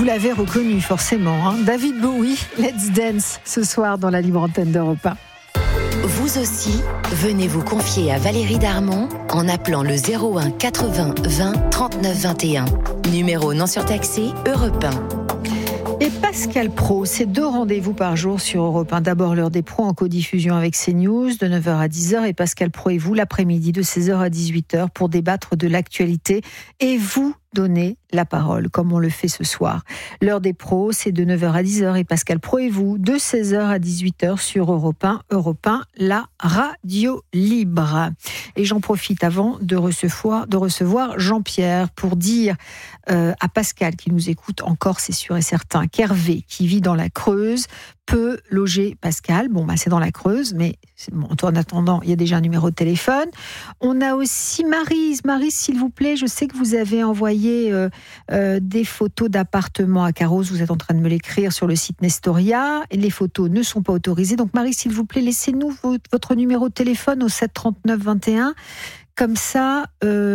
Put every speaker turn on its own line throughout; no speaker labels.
Vous l'avez reconnu forcément, hein. David Bowie, Let's Dance, ce soir dans la libre antenne d'Europe 1.
Vous aussi, venez vous confier à Valérie Darmon en appelant le 01 80 20 39 21. Numéro non surtaxé, Europe 1.
Et Pascal Praud, c'est 2 rendez-vous par jour sur Europe 1. D'abord l'heure des pros en codiffusion avec CNews de 9h à 10h et Pascal Praud et vous l'après-midi de 16h à 18h pour débattre de l'actualité et vous donner la parole, comme on le fait ce soir. L'heure des pros, c'est de 9h à 10h et Pascal Praud et vous de 16h à 18h sur Europe 1, la radio libre. Et j'en profite avant de recevoir Jean-Pierre pour dire à Pascal qui nous écoute encore, c'est sûr et certain, qu'Hervé, qui vit dans la Creuse, peut loger Pascal. Bon, c'est dans la Creuse, mais en attendant, il y a déjà un numéro de téléphone. On a aussi Maryse. Maryse, s'il vous plaît, je sais que vous avez envoyé des photos d'appartements à Carros. Vous êtes en train de me l'écrire sur le site Nestoria. Et les photos ne sont pas autorisées. Donc, Maryse, s'il vous plaît, laissez-nous votre numéro de téléphone au 7 39 21. Comme ça,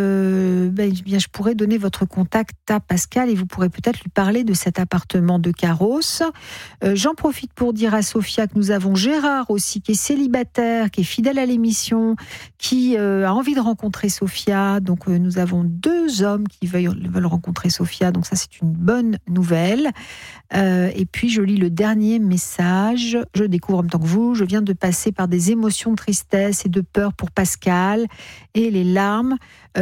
je pourrais donner votre contact à Pascal et vous pourrez peut-être lui parler de cet appartement de Carros. J'en profite pour dire à Sophia que nous avons Gérard aussi, qui est célibataire, qui est fidèle à l'émission, qui a envie de rencontrer Sophia. Donc, nous avons 2 hommes qui veulent rencontrer Sophia. Donc, ça, c'est une bonne nouvelle. Et puis, je lis le dernier message. Je découvre en même temps que vous. Je viens de passer par des émotions de tristesse et de peur pour Pascal et les larmes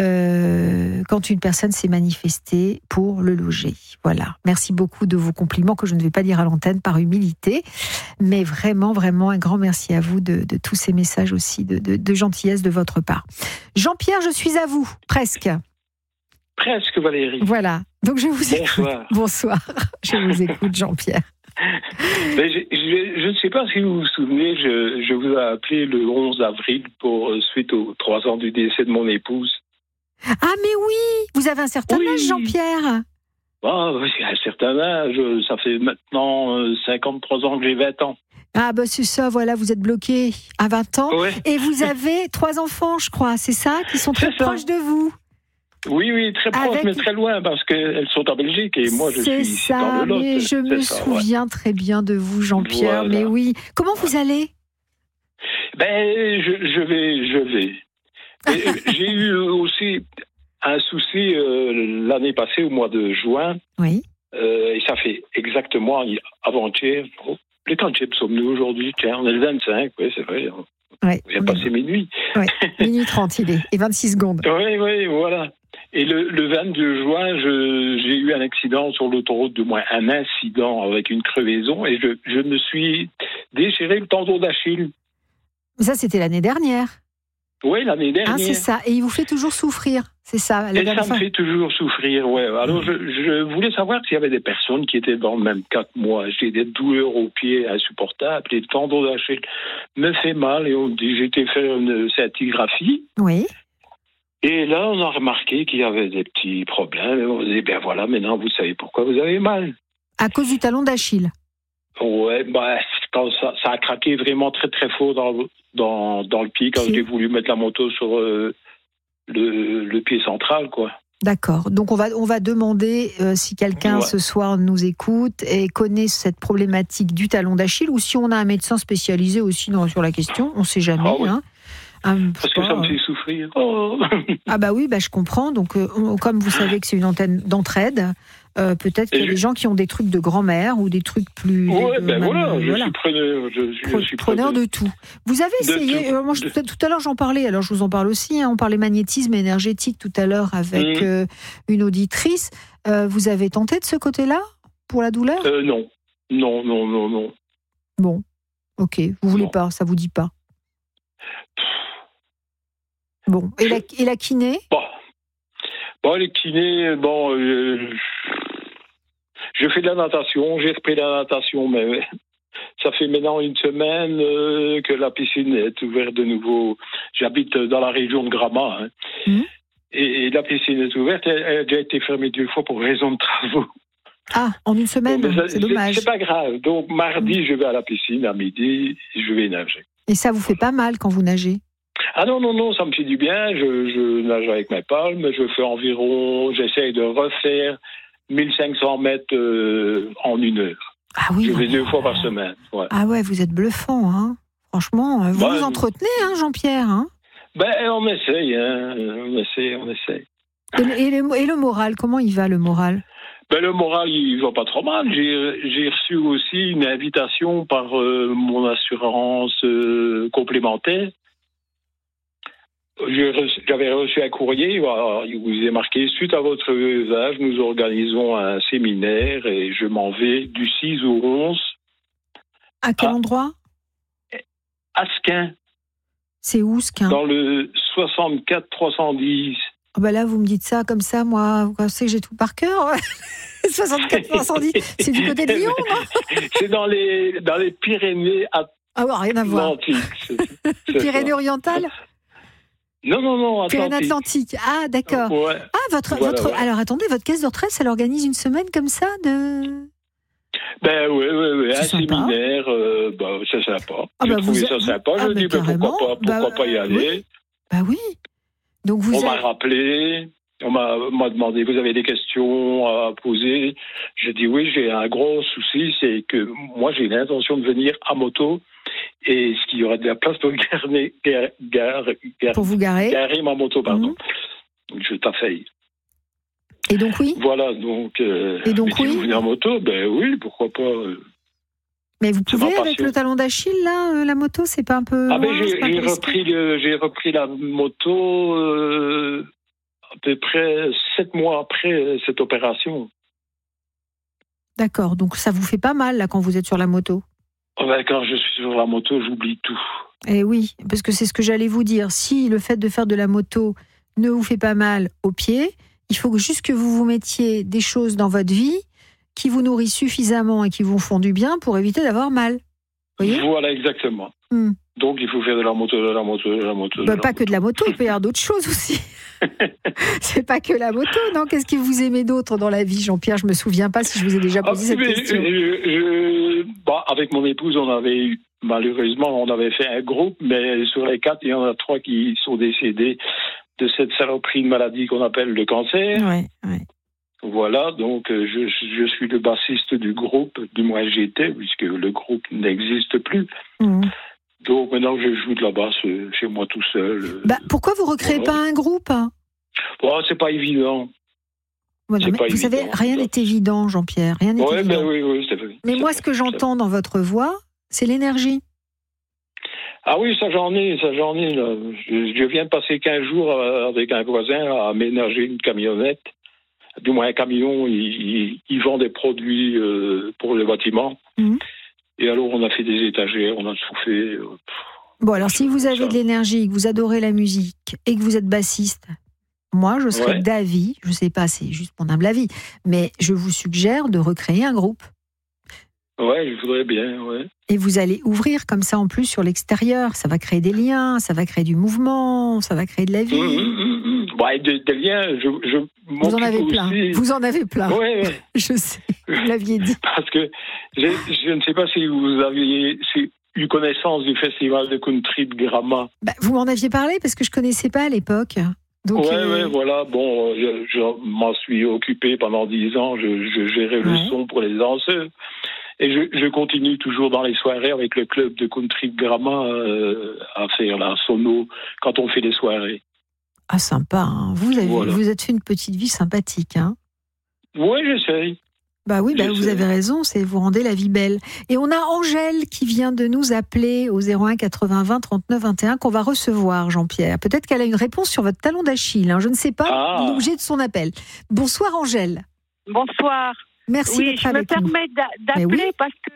quand une personne s'est manifestée pour le loger. Voilà. Merci beaucoup de vos compliments que je ne vais pas dire à l'antenne par humilité, mais vraiment, vraiment un grand merci à vous de tous ces messages aussi de gentillesse de votre part. Jean-Pierre, je suis à vous, presque.
Presque, Valérie.
Voilà. Donc je vous écoute. Bonsoir. Je vous écoute, Jean-Pierre.
Mais je ne sais pas si vous vous souvenez, je vous ai appelé le 11 avril suite aux 3 ans du décès de mon épouse.
Ah mais oui, vous avez un certain âge, Jean-Pierre.
Ah, oui, un certain âge, ça fait maintenant 53 ans que j'ai 20 ans.
Ah c'est ça, voilà, vous êtes bloqué à 20 ans.
Ouais.
Et vous avez 3 enfants, je crois, c'est ça, qui sont très proches de vous.
Oui, très proche, mais très loin, parce qu'elles sont en Belgique et moi je suis ici dans le Lot.
Mais je me souviens très bien de vous, Jean-Pierre, voilà. Mais oui. Comment vous allez ?
Je vais. J'ai eu aussi un souci l'année passée, au mois de juin. Et ça fait exactement avant-hier. Les temps de sommes-nous aujourd'hui ? Tiens, on est le 25, oui, c'est vrai. Il a passé minuit.
Oui, minuit 30 il est, et 26 secondes.
Oui, voilà. Et le 22 juin, j'ai eu un accident sur l'autoroute, du moins un incident avec une crevaison, et je me suis déchiré le tendon d'Achille.
Ça, c'était l'année dernière.
Oui, l'année dernière.
C'est ça. Et il vous fait toujours souffrir, c'est ça.
Et ça me fait toujours souffrir, ouais. Alors, je voulais savoir s'il y avait des personnes qui étaient dans le même cas que moi. J'ai des douleurs aux pieds insupportables, et le tendon d'Achille me fait mal, et j'ai été faire une scintigraphie.
Oui.
Et là, on a remarqué qu'il y avait des petits problèmes. Et on dit, voilà, maintenant, vous savez pourquoi vous avez mal. À cause du talon d'Achille. Ouais, quand ça a craqué vraiment très, très fort dans le pied, quand j'ai voulu mettre la moto sur le pied central, quoi. D'accord. Donc, on va demander si quelqu'un ce soir nous écoute et connaît cette problématique du talon d'Achille, ou si on a un médecin spécialisé aussi sur la question, on ne sait jamais, hein. Parce que ça me fait souffrir. Oh. Ah oui, je comprends. Donc, comme vous savez que c'est une antenne d'entraide, peut-être qu'il y a des gens qui ont des trucs de grand-mère ou des trucs plus... Oui, je suis preneur. Je suis preneur de tout. Vous avez essayé... moi, tout à l'heure, j'en parlais. Alors, je vous en parle aussi. On parlait magnétisme énergétique tout à l'heure avec une auditrice. Vous avez tenté de ce côté-là pour la douleur ? Non. Non. Bon. Ok. Vous voulez pas, ça vous dit pas. Bon, et la kiné ? Les kinés, je fais de la natation, j'ai repris la natation, mais ça fait maintenant une semaine que la piscine est ouverte de nouveau. J'habite dans la région de Gramat, et la piscine est ouverte, elle a déjà été fermée 2 fois pour raison de travaux. Ah, en une semaine, c'est dommage. C'est pas grave, donc mardi, je vais à la piscine, à midi, je vais nager. Et ça vous fait pas mal quand vous nagez ? Ah non, ça me fait du bien. Je nage avec mes palmes. J'essaye de refaire 1500 mètres en 1 heure.
Ah oui.
Je vais 2 fois par semaine. Ouais.
Ah ouais, vous êtes bluffant, hein. Franchement, vous vous entretenez, hein, Jean-Pierre, hein.
On essaye, hein. On essaye.
Et le moral, comment il va, le moral?
Le moral, il va pas trop mal. J'ai reçu aussi une invitation par mon assurance complémentaire. J'avais reçu un courrier où il est marqué: suite à votre veuvage, nous organisons un séminaire et je m'en vais du 6 au 11.
À quel endroit?
À Squin.
C'est où, Squin?
Dans le 64-310.
Là, vous me dites ça comme ça, moi, vous pensez que j'ai tout par cœur? 64-310, c'est du côté de Lyon, non?
C'est dans les Pyrénées.
Rien à voir. Pyrénées-Orientales?
Non, Atlantique.
Pyrénées-Atlantique. Ah, d'accord.
Ouais.
Ah, Alors, attendez, votre caisse de retraite, elle organise une semaine comme ça de...
Oui. Un
sympa.
Séminaire, c'est sympa. J'ai trouvé ça sympa. Je dis, pourquoi pas y aller?
Oui. Donc
on m'a rappelé, on m'a demandé, vous avez des questions à poser? J'ai dit oui, j'ai un gros souci, c'est que moi j'ai l'intention de venir à moto, et est-ce qu'il y aurait de la place pour
vous garer?
Garer ma moto, pardon. Je t'affaille.
Et donc oui.
Voilà, donc.
Et donc oui.
Si vous venez en moto, oui, pourquoi pas.
Mais vous pouvez avec le talon d'Achille là, la moto, c'est pas un peu.
J'ai repris la moto à peu près 7 mois après cette opération.
D'accord, donc ça vous fait pas mal là quand vous êtes sur la moto?
Quand je suis sur la moto, j'oublie tout.
Eh oui, parce que c'est ce que j'allais vous dire. Si le fait de faire de la moto ne vous fait pas mal aux pieds, il faut juste que vous vous mettiez des choses dans votre vie qui vous nourrissent suffisamment et qui vous font du bien pour éviter d'avoir mal. Voyez ?
Voilà, exactement. Donc, il faut faire de la moto.
Pas que de la moto, il peut y avoir d'autres choses aussi. C'est pas que la moto, non? Qu'est-ce que vous aimez d'autre dans la vie, Jean-Pierre? Je me souviens pas si je vous ai déjà posé cette question.
Avec mon épouse, malheureusement, on avait fait un groupe, mais sur les 4, il y en a 3 qui sont décédés de cette saloperie de maladie qu'on appelle le cancer.
Ouais.
Voilà, donc je suis le bassiste du groupe, du moins j'étais, puisque le groupe n'existe plus. Donc maintenant je joue de la basse chez moi tout seul.
Pourquoi vous recréez pas un groupe?
C'est pas évident.
Vous savez, rien n'est évident, Jean-Pierre. Rien n'est évident.
Oui, c'est vrai.
Mais moi, ce que j'entends dans votre voix, c'est l'énergie.
Ah oui, ça j'en ai. Là. Je viens de passer 15 jours avec un voisin à aménager une camionnette. Du moins un camion, il vend des produits pour le bâtiment. Et alors on a fait des étagères, on a tout fait.
Alors si vous avez de l'énergie, que vous adorez la musique et que vous êtes bassiste, moi je serais d'avis, je sais pas, c'est juste mon humble avis, mais je vous suggère de recréer un groupe.
Ouais, je voudrais bien, ouais.
Et vous allez ouvrir comme ça en plus sur l'extérieur, ça va créer des liens, ça va créer du mouvement, ça va créer de la vie.
Des liens,
vous en avez plein. Vous en avez plein.
Oui.
Je sais, vous l'aviez dit.
Parce que je ne sais pas si vous aviez eu connaissance du festival de country de Gramma.
Vous m'en aviez parlé parce que je ne connaissais pas à l'époque.
Voilà. Bon, je m'en suis occupé pendant 10 ans. Je gérais le son pour les danseurs. Et je continue toujours dans les soirées avec le club de country de Gramma à faire la sono quand on fait les soirées.
Ah, sympa. Hein. Vous êtes fait une petite vie sympathique. Hein.
Oui, j'essaye.
Vous avez raison, vous rendez la vie belle. Et on a Angèle qui vient de nous appeler au 01 80 20 39 21 qu'on va recevoir, Jean-Pierre. Peut-être qu'elle a une réponse sur votre talon d'Achille. Je ne sais pas l'objet de son appel. Bonsoir Angèle.
Bonsoir.
Merci d'être avec nous.
Je me permets d'appeler parce que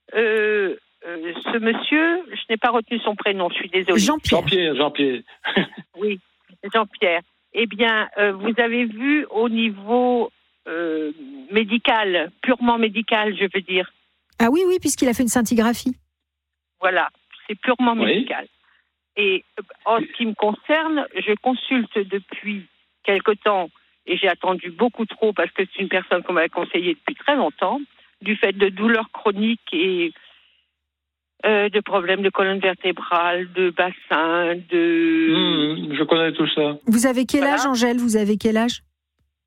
ce monsieur, je n'ai pas retenu son prénom, je suis désolée.
Jean-Pierre.
Oui, Jean-Pierre. Eh bien, vous avez vu au niveau médical, purement médical, je veux dire.
Ah oui, puisqu'il a fait une scintigraphie.
Voilà, c'est purement médical. Et en ce qui me concerne, je consulte depuis quelque temps, et j'ai attendu beaucoup trop parce que c'est une personne qu'on m'avait conseillée depuis très longtemps, du fait de douleurs chroniques et de problèmes de colonne vertébrale, de bassin,
je connais tout ça.
Vous avez quel âge, Angèle? Vous avez quel âge?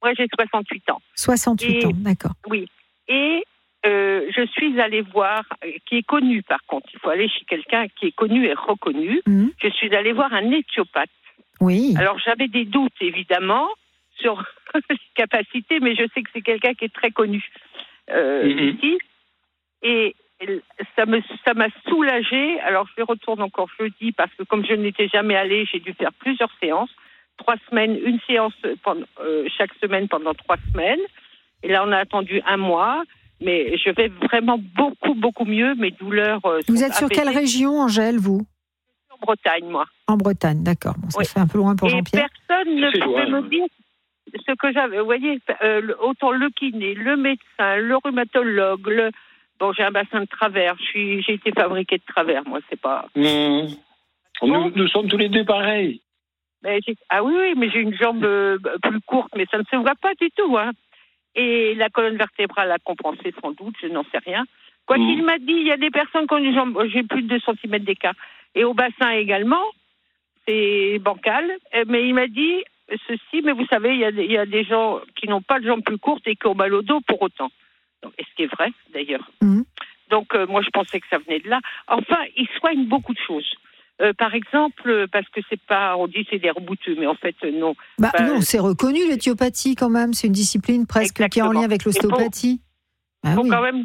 Moi, j'ai 68 ans.
68 ans, d'accord.
Oui. Et je suis allée voir, qui est connu par contre, il faut aller chez quelqu'un qui est connu et reconnu. Je suis allée voir un éthiopathe.
Oui.
Alors, j'avais des doutes, évidemment, sur les capacités, mais je sais que c'est quelqu'un qui est très connu ici. Et ça m'a soulagée. Alors, je retourne encore jeudi, parce que comme je n'étais jamais allée, j'ai dû faire plusieurs séances. 3 semaines, une séance chaque semaine pendant 3 semaines. Et là, on a attendu 1 mois. Mais je vais vraiment beaucoup, beaucoup mieux. Mes douleurs
Vous êtes sur quelle région, Angèle, vous?
En Bretagne, moi.
En Bretagne, d'accord. Bon, ça fait un peu loin pour Jean-Pierre.
Et personne ne pouvait me dire ce que j'avais. Vous voyez, autant le kiné, le médecin, le rhumatologue, Bon, j'ai un bassin de travers. J'ai été fabriquée de travers, moi, c'est pas...
Nous sommes tous les deux pareils.
Mais oui, mais j'ai une jambe plus courte, mais ça ne se voit pas du tout, hein. Et la colonne vertébrale a compensé sans doute, je n'en sais rien. Quoi qu'il m'a dit, il y a des personnes qui ont une jambe, j'ai plus de 2 cm d'écart. Et au bassin également, c'est bancal. Mais il m'a dit ceci, mais vous savez, il y a des gens qui n'ont pas de jambes plus courtes et qui ont mal au dos pour autant. Donc, et ce qui est vrai, d'ailleurs. Donc, moi, je pensais que ça venait de là. Enfin, ils soignent beaucoup de choses. Par exemple, parce que c'est pas, on dit c'est des rebouteux, mais en fait non.
Non, c'est reconnu l'éthiopathie quand même. C'est une discipline presque qui est en lien avec l'ostéopathie.
Faut quand même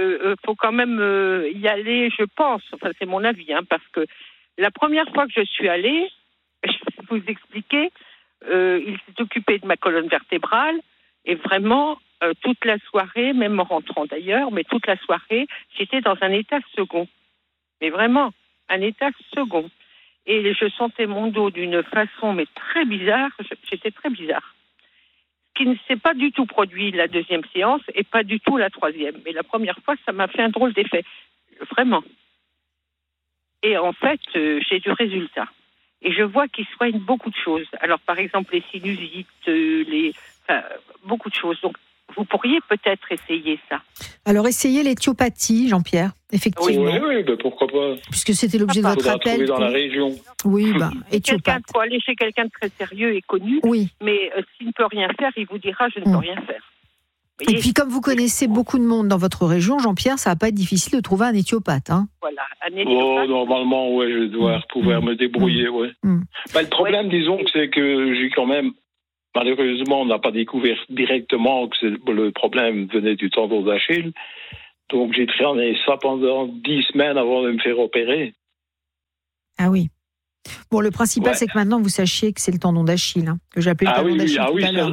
y aller, je pense. Enfin, c'est mon avis, hein, parce que la première fois que je suis allée, je vais vous expliquer, il s'est occupé de ma colonne vertébrale et vraiment toute la soirée, même en rentrant d'ailleurs, mais toute la soirée, j'étais dans un état second. Mais vraiment. Un état second. Et je sentais mon dos d'une façon, mais très bizarre. J'étais très bizarre. Ce qui ne s'est pas du tout produit la 2e séance et pas du tout la 3e. Mais la première fois, ça m'a fait un drôle d'effet. Vraiment. Et en fait, j'ai du résultat. Et je vois qu'ils soignent beaucoup de choses. Alors, par exemple, les sinusites, beaucoup de choses. Donc, vous pourriez peut-être essayer ça.
Alors, essayez l'éthiopathie, Jean-Pierre, effectivement.
Oui, pourquoi pas.
Puisque c'était l'objet de votre appel.
Trouver dans la région.
Oui, éthiopathe.
Il faut aller chez quelqu'un de très sérieux et connu.
Oui.
Mais s'il ne peut rien faire, il vous dira « je ne peux rien faire ».
Et puis, comme vous connaissez beaucoup de monde dans votre région, Jean-Pierre, ça ne va pas être difficile de trouver un éthiopathe. Hein.
Voilà, un éthiopathe.
Normalement, je dois pouvoir me débrouiller, le problème, disons, c'est que j'ai quand même... Malheureusement, on n'a pas découvert directement que le problème venait du tendon d'Achille. Donc, j'ai traîné ça pendant 10 semaines avant de me faire opérer.
Ah oui. Bon, le principal, c'est que maintenant, vous sachiez que c'est le tendon d'Achille, hein, que j'appelais le tendon d'Achille tout à l'heure.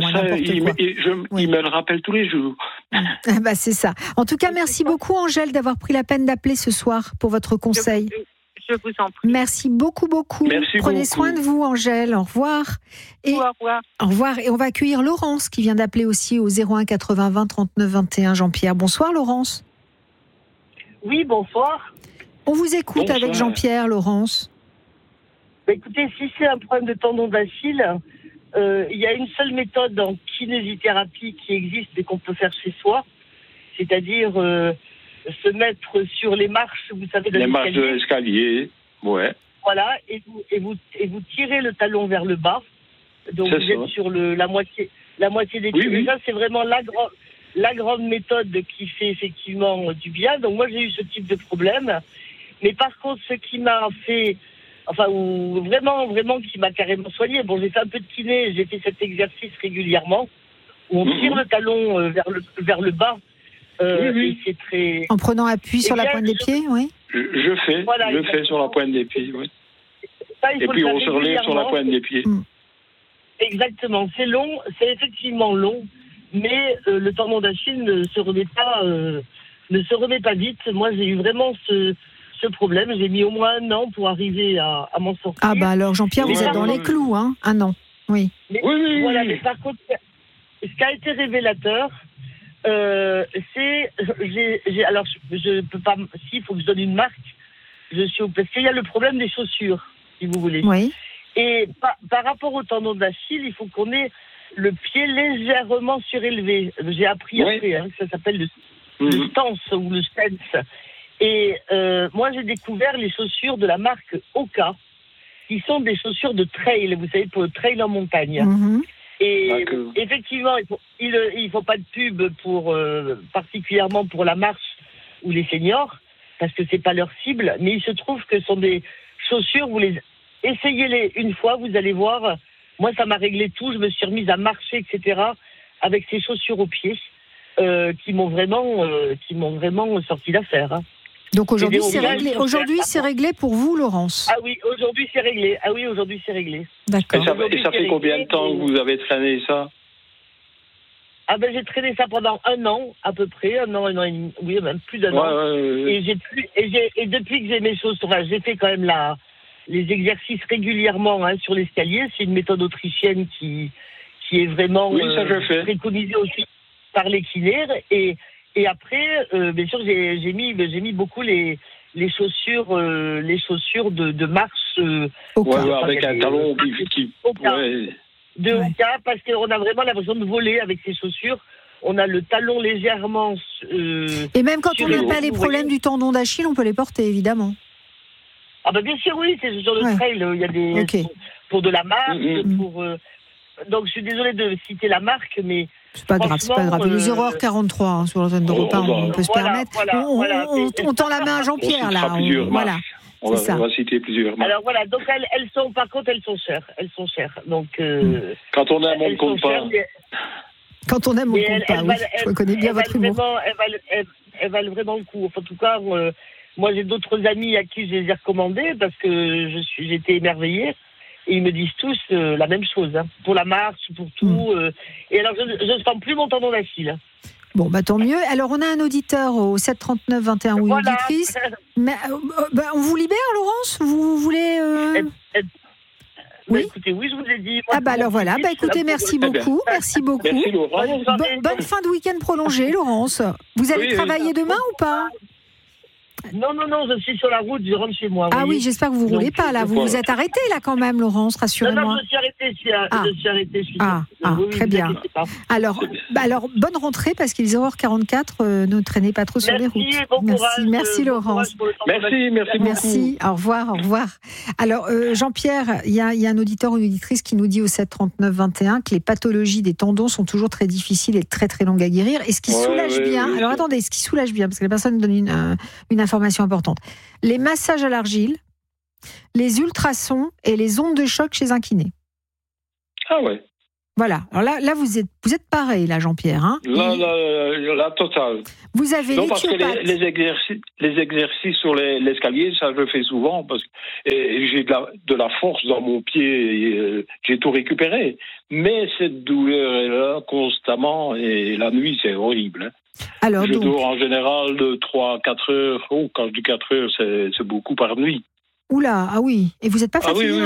Il me le rappelle tous les jours.
C'est ça. En tout cas, merci beaucoup, Angèle, d'avoir pris la peine d'appeler ce soir pour votre conseil.
Je vous en prie.
Merci beaucoup. Prenez soin de vous, Angèle. Au revoir.
Au revoir.
Au revoir. Et on va accueillir Laurence qui vient d'appeler aussi au 01 80 20 39 21. Jean-Pierre. Bonsoir, Laurence.
Oui, bonsoir.
On vous écoute avec Jean-Pierre, Laurence.
Écoutez, si c'est un problème de tendon d'Achille, il y a une seule méthode en kinésithérapie qui existe et qu'on peut faire chez soi, c'est-à-dire se mettre sur les marches, vous savez,
les marches de l'escalier, ouais.
Voilà, et vous tirez le talon vers le bas. Donc vous êtes sur la moitié des pieds. Oui. Ça, c'est vraiment la grande méthode qui fait effectivement du bien. Donc moi, j'ai eu ce type de problème. Mais par contre, ce qui m'a fait... ou vraiment qui m'a carrément soigné. Bon, j'ai fait un peu de kiné, j'ai fait cet exercice régulièrement, où on tire le talon vers le bas. Et c'est très...
En prenant appui sur la pointe des pieds, oui.
Je fais sur la pointe des pieds, oui. Ça, et puis on se relève sur la pointe des pieds.
Exactement. C'est long, c'est effectivement long, mais le tendon d'Achille ne se remet pas vite. Moi, j'ai eu vraiment ce problème. J'ai mis au moins 1 an pour arriver à m'en sortir.
Ah alors Jean-Pierre, vous êtes dans les clous, hein. 1 an, oui.
Oui.
Voilà, mais par contre, ce qui a été révélateur, alors je peux pas, il faut que je donne une marque. Parce qu'il y a le problème des chaussures, si vous voulez.
Oui.
Et par rapport au tendon d'Achille, il faut qu'on ait le pied légèrement surélevé. J'ai appris après, que ça s'appelle le stance ou le stance. Et moi, j'ai découvert les chaussures de la marque Oka, qui sont des chaussures de trail, vous savez, pour le trail en montagne. Et effectivement, il faut pas de pub particulièrement pour la marche ou les seniors, parce que c'est pas leur cible. Mais il se trouve que ce sont des chaussures, essayez-les une fois, vous allez voir. Moi, ça m'a réglé tout. Je me suis remise à marcher, etc., avec ces chaussures aux pieds, qui m'ont vraiment sorti d'affaire. Hein.
Donc aujourd'hui, c'est réglé. Aujourd'hui, c'est réglé pour vous, Laurence.
Ah oui, aujourd'hui, c'est réglé.
D'accord.
Et ça fait combien de temps que vous avez traîné ça?
Ah ben, j'ai traîné ça pendant 1 an, à peu près, 1 an et demi, oui, même plus d'1 an. Ouais. Et depuis que j'ai mes choses, j'ai fait quand même les exercices régulièrement sur l'escalier. C'est une méthode autrichienne qui est vraiment préconisée aussi par les kinés. Et après, bien sûr, j'ai mis beaucoup les chaussures de marche
avec un talon qui
de Oka, parce qu'on a vraiment l'impression de voler avec ces chaussures. On a le talon légèrement
et même quand on n'a pas les problèmes du tendon d'Achille, on peut les porter, évidemment.
Ah ben bien sûr, oui, c'est sur le trail. Il y a des pour de la marque, donc je suis désolée de citer la marque, mais
c'est pas grave. Les erreurs 43 sur l'antenne d'Europe 1, on peut se permettre. On tend la main à Jean-Pierre là.
On va citer plusieurs marques.
Alors voilà, donc elles sont, par contre, elles sont chères. Donc
quand on aime, on ne compte pas.
Quand on aime, on ne compte pas. Je connais bien votre humour.
Elles valent vraiment le coup. En tout cas, moi j'ai d'autres amis à qui je les ai recommandées parce que j'étais émerveillée. Et ils me disent tous la même chose, pour la marche, pour tout. Et alors, je ne sens plus mon tendon d'Achille.
Bon, tant mieux. Alors, on a un auditeur au 7 39 21 ou une auditrice. Mais, on vous libère, Laurence? Vous voulez...
Oui. Écoutez, oui, je vous ai dit.
Alors voilà. Écoutez, merci beaucoup.
Merci, Laurence.
Bonne fin de week-end prolongée, Laurence. Vous allez travailler demain ou pas?
Non, je suis sur la route, je rentre chez moi.
Ah oui, j'espère que vous ne roulez pas là. Vous vous êtes arrêté là quand même, Laurence, rassurez-moi.
Non, je suis arrêté, je suis
très bien. Alors, bonne rentrée parce qu'il est 0h44, ne traînez pas trop sur les routes. Merci Laurence.
Merci beaucoup.
Merci, au revoir. Alors, Jean-Pierre, il y a un auditeur ou une auditrice qui nous dit au 7 39 21 que les pathologies des tendons sont toujours très difficiles et très très longues à guérir. Et ce qui soulage bien, attendez, ce qui soulage bien, parce que la personne donne une information importante. Les massages à l'argile, les ultrasons et les ondes de choc chez un kiné.
Ah ouais.
Voilà. Alors là vous êtes pareil, là, Jean-Pierre. Hein,
la totale.
Vous avez
parce que les exercices sur l'escalier, ça je le fais souvent parce que j'ai de la force dans mon pied, j'ai tout récupéré. Mais cette douleur est là constamment et la nuit, c'est horrible.
Alors,
je dors en général de 3 à 4 heures. Quand je dis 4 heures, c'est beaucoup par nuit.
Oula, ah oui. Et vous n'êtes pas fatigué